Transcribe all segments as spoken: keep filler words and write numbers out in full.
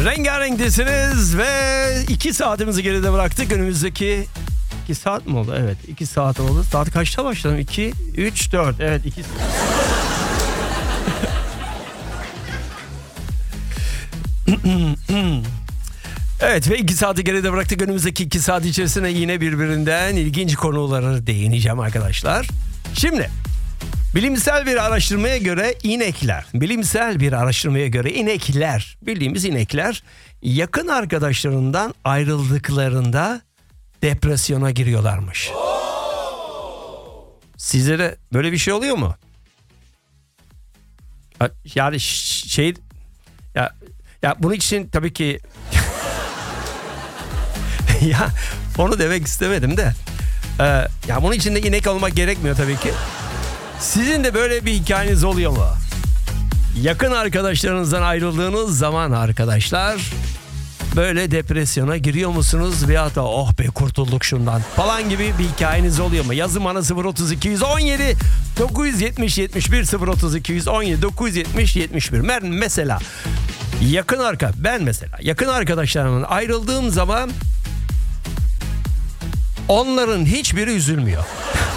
Rengarenktesiniz ve iki saatimizi geride bıraktık. Önümüzdeki iki saat mi oldu? Evet, iki saat oldu. Saat kaçta başladım? iki, üç, dört. Evet, iki Evet ve iki saati geride bıraktık. Önümüzdeki iki saat içerisinde yine birbirinden ilginç konulara değineceğim arkadaşlar. Şimdi bilimsel bir araştırmaya göre inekler, bilimsel bir araştırmaya göre inekler, bildiğimiz inekler yakın arkadaşlarından ayrıldıklarında depresyona giriyorlarmış. Sizlere böyle bir şey oluyor mu? Yani şey ya ya bunun için tabii ki ya onu demek istemedim de ee, ya bunun için de inek olmak gerekmiyor tabii ki. Sizin de böyle bir hikayeniz oluyor mu? Yakın arkadaşlarınızdan ayrıldığınız zaman arkadaşlar böyle depresyona giriyor musunuz? Veyahut da oh be kurtulduk şundan falan gibi bir hikayeniz oluyor mu? Yazın bana sıfır otuz iki on yedi dokuz yetmiş yetmiş bir sıfır otuz iki on yedi dokuz yetmiş yetmiş bir. Ben mesela yakın arka ben mesela yakın arkadaşlarımdan ayrıldığım zaman onların hiçbiri üzülmüyor.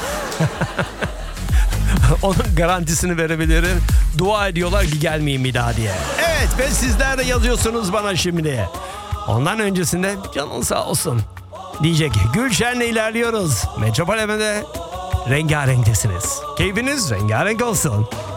Onun garantisini verebilirim. Dua ediyorlar ki gelmeyeyim bir daha diye. Evet ve sizler de yazıyorsunuz bana şimdi. Ondan öncesinde canın sağ olsun diyecek. Gülşen'le ilerliyoruz. Metropol F M'de rengarenktesiniz. Keyfiniz rengarenk olsun.